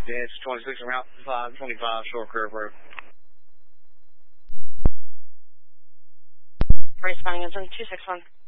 Yeah, it's 26 around 525 Short Curve Road. Responding is in 261.